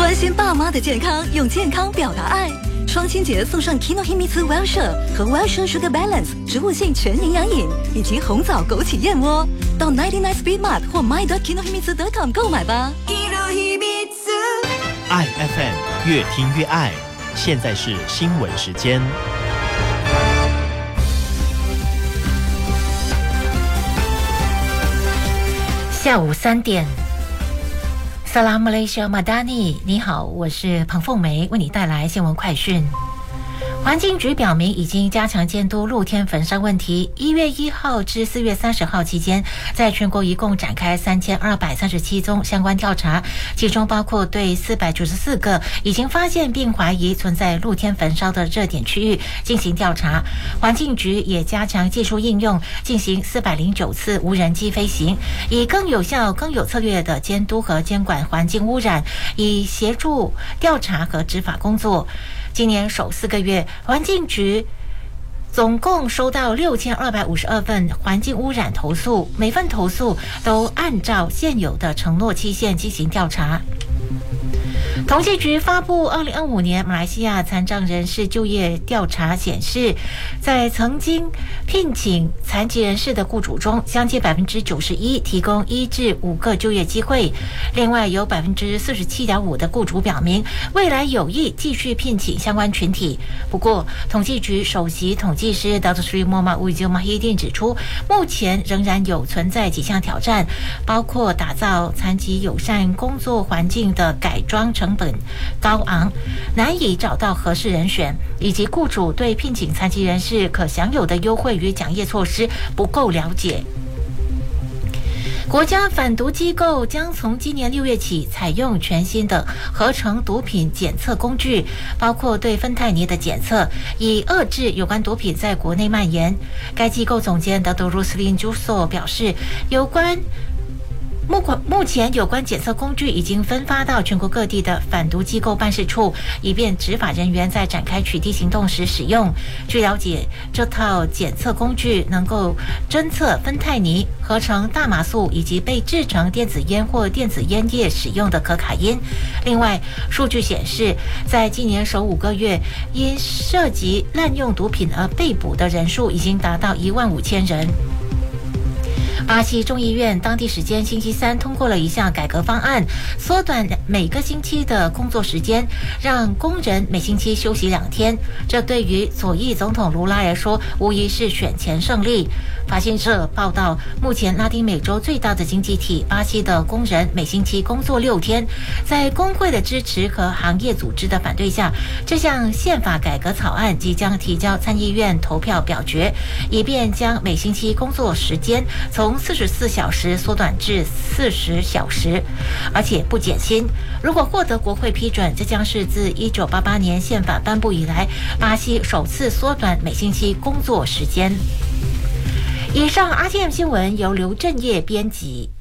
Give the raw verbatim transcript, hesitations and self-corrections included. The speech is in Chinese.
关心爸妈的健康，用健康表达爱。双亲节送上 Kinohimitsu Wellshire 和 Wellshire Sugar Balance 植物性全营养饮，以及红枣枸杞燕窝。到 九十九 Speed Mart 或 my dot kinohimitsu dot com 购买吧。 爱 F M 越听越爱，现在是新闻时间。 下午三点。Salam Malaysia Madani， 你好，我是彭凤梅，为你带来新闻快讯。环境局表明，已经加强监督露天焚烧问题。一月一号至四月三十号期间，在全国一共展开三千二百三十七宗相关调查，其中包括对四百九十四个已经发现并怀疑存在露天焚烧的热点区域进行调查。环境局也加强技术应用，进行四百零九次无人机飞行，以更有效、更有策略的监督和监管环境污染，以协助调查和执法工作。今年首四个月，环境局总共收到六千二百五十二份环境污染投诉，每份投诉都按照现有的承诺期限进行调查。统计局发布二零二五年马来西亚残障人士就业调查显示，在曾经聘请残疾人士的雇主中，将近百分之九十一提供一至五个就业机会。另外，有百分之四十七点五的雇主表明未来有意继续聘请相关群体。不过，统计局首席统计师 Doctor Sri Muhammad Wijil Mahidin 指出，目前仍然有存在几项挑战，包括打造残疾友善工作环境的改装成本高昂，难以找到合适人选，以及雇主对聘请残疾人士可享有的优惠与奖业措施不够了解。国家反毒机构将从今年六月起采用全新的合成毒品检测工具，包括对芬太尼的检测，以遏制有关毒品在国内蔓延。该机构总监 Doctor Roslin Juso 表示，有关目目前有关检测工具已经分发到全国各地的反毒机构办事处，以便执法人员在展开取缔行动时使用。据了解，这套检测工具能够侦测芬太尼、合成大麻素以及被制成电子烟或电子烟叶使用的可卡因。另外，数据显示，在今年首五个月，因涉及滥用毒品而被捕的人数已经达到一万五千人。巴西众议院当地时间星期三通过了一项改革方案，缩短每个星期的工作时间，让工人每星期休息两天。这对于左翼总统卢拉来说，无疑是选前胜利。法新社报道，目前拉丁美洲最大的经济体巴西的工人每星期工作六天，在工会的支持和行业组织的反对下，这项宪法改革草案即将提交参议院投票表决，以便将每星期工作时间从四十四小时缩短至四十小时，而且不减薪。如果获得国会批准，这将是自一九八八年宪法颁布以来，巴西首次缩短每星期工作时间。以上 R T M 新闻由刘正业编辑。